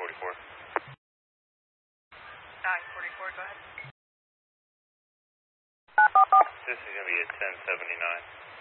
944. 944, go ahead. This is going to be a 1079.